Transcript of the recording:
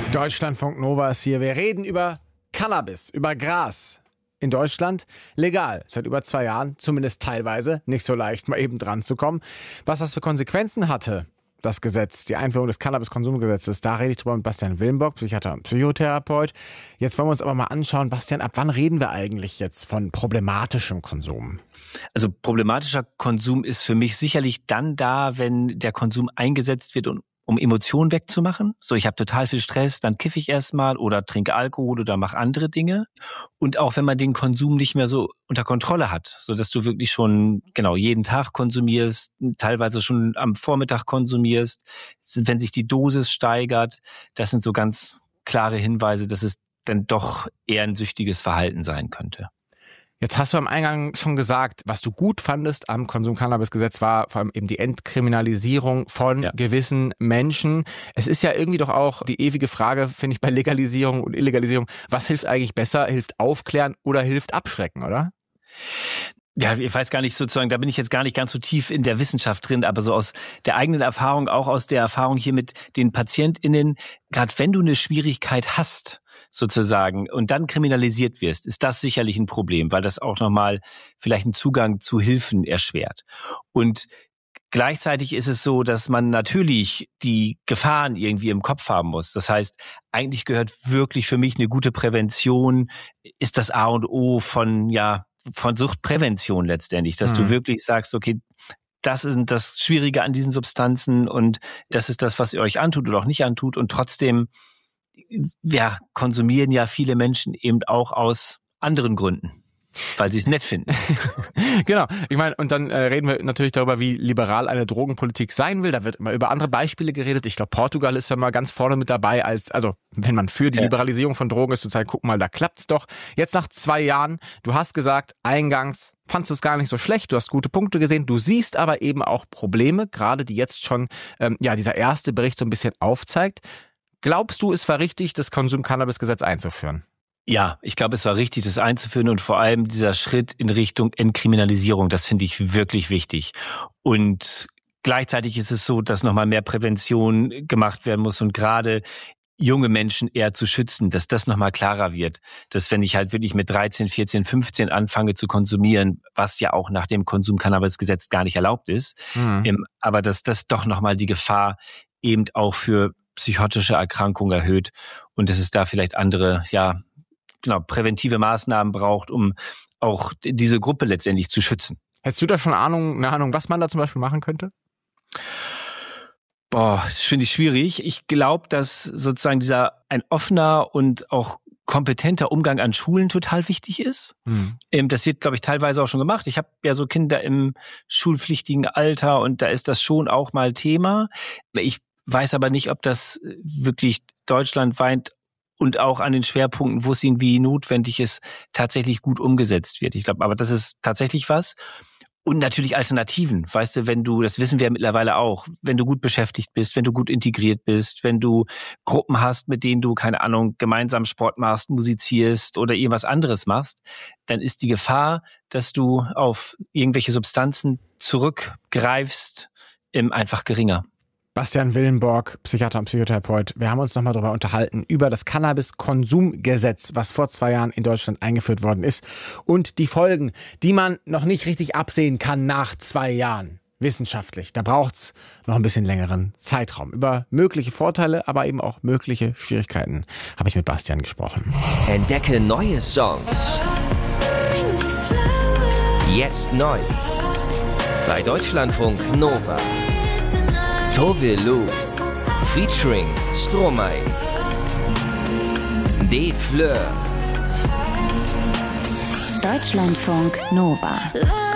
Deutschlandfunk Nova ist hier. Wir reden über Cannabis, über Gras. In Deutschland legal, seit über 2 Jahren, zumindest teilweise, nicht so leicht mal eben dran zu kommen. Was das für Konsequenzen hatte, das Gesetz, die Einführung des Cannabis-Konsumgesetzes, da rede ich drüber mit Bastian Willenbock, Psychiater und Psychotherapeut. Jetzt wollen wir uns aber mal anschauen, Bastian, ab wann reden wir eigentlich jetzt von problematischem Konsum? Also problematischer Konsum ist für mich sicherlich dann da, wenn der Konsum eingesetzt wird, um Emotionen wegzumachen. So, ich habe total viel Stress, dann kiffe ich erstmal oder trinke Alkohol oder mache andere Dinge. Und auch wenn man den Konsum nicht mehr so unter Kontrolle hat, sodass du wirklich schon jeden Tag konsumierst, teilweise schon am Vormittag konsumierst, wenn sich die Dosis steigert, das sind so ganz klare Hinweise, dass es dann doch eher ein süchtiges Verhalten sein könnte. Jetzt hast du am Eingang schon gesagt, was du gut fandest am Konsum-Cannabis-Gesetz war vor allem eben die Entkriminalisierung von gewissen Menschen. Es ist ja irgendwie doch auch die ewige Frage, finde ich, bei Legalisierung und Illegalisierung, was hilft eigentlich besser? Hilft aufklären oder hilft abschrecken, oder? Ja, ich weiß gar nicht sozusagen, da bin ich jetzt gar nicht ganz so tief in der Wissenschaft drin, aber so aus der eigenen Erfahrung, auch aus der Erfahrung hier mit den PatientInnen, gerade wenn du eine Schwierigkeit hast, sozusagen, und dann kriminalisiert wirst, ist das sicherlich ein Problem, weil das auch nochmal vielleicht einen Zugang zu Hilfen erschwert. Und gleichzeitig ist es so, dass man natürlich die Gefahren irgendwie im Kopf haben muss. Das heißt, eigentlich gehört wirklich für mich eine gute Prävention, ist das A und O von Suchtprävention letztendlich, dass du wirklich sagst, okay, das ist das Schwierige an diesen Substanzen und das ist das, was ihr euch antut oder auch nicht antut, und trotzdem konsumieren ja viele Menschen eben auch aus anderen Gründen, weil sie es nett finden. Genau. Ich meine, und dann reden wir natürlich darüber, wie liberal eine Drogenpolitik sein will. Da wird immer über andere Beispiele geredet. Ich glaube, Portugal ist ja mal ganz vorne mit dabei, also wenn man für die Liberalisierung von Drogen ist, zu zeigen, guck mal, da klappt's doch. Jetzt nach 2 Jahren, du hast gesagt, eingangs fandst du es gar nicht so schlecht, du hast gute Punkte gesehen, du siehst aber eben auch Probleme, gerade die jetzt schon dieser erste Bericht so ein bisschen aufzeigt. Glaubst du, es war richtig, das Konsum-Cannabis-Gesetz einzuführen? Ja, ich glaube, es war richtig, das einzuführen, und vor allem dieser Schritt in Richtung Entkriminalisierung, das finde ich wirklich wichtig. Und gleichzeitig ist es so, dass nochmal mehr Prävention gemacht werden muss und gerade junge Menschen eher zu schützen, dass das nochmal klarer wird. Dass wenn ich halt wirklich mit 13, 14, 15 anfange zu konsumieren, was ja auch nach dem Konsum-Cannabis-Gesetz gar nicht erlaubt ist, aber dass das doch nochmal die Gefahr eben auch für psychotische Erkrankungen erhöht und dass es da vielleicht andere, präventive Maßnahmen braucht, um auch diese Gruppe letztendlich zu schützen. Hättest du da schon eine Ahnung, was man da zum Beispiel machen könnte? Das finde ich schwierig. Ich glaube, dass sozusagen ein offener und auch kompetenter Umgang an Schulen total wichtig ist. Das wird, glaube ich, teilweise auch schon gemacht. Ich habe ja so Kinder im schulpflichtigen Alter und da ist das schon auch mal Thema. Ich weiß aber nicht, ob das wirklich deutschlandweit und auch an den Schwerpunkten, wo es irgendwie notwendig ist, tatsächlich gut umgesetzt wird. Ich glaube, aber das ist tatsächlich was. Und natürlich Alternativen. Weißt du, das wissen wir ja mittlerweile auch, wenn du gut beschäftigt bist, wenn du gut integriert bist, wenn du Gruppen hast, mit denen du, keine Ahnung, gemeinsam Sport machst, musizierst oder irgendwas anderes machst, dann ist die Gefahr, dass du auf irgendwelche Substanzen zurückgreifst, einfach geringer. Bastian Willenbock, Psychiater und Psychotherapeut. Wir haben uns nochmal darüber unterhalten, über das Cannabis-Konsumgesetz, was vor 2 Jahren in Deutschland eingeführt worden ist, und die Folgen, die man noch nicht richtig absehen kann nach 2 Jahren. Wissenschaftlich. Da braucht's noch ein bisschen längeren Zeitraum. Über mögliche Vorteile, aber eben auch mögliche Schwierigkeiten habe ich mit Bastian gesprochen. Entdecke neue Songs. Jetzt neu. Bei Deutschlandfunk Nova. Tove Lo, featuring Stromae, De Fleur. Deutschlandfunk Nova.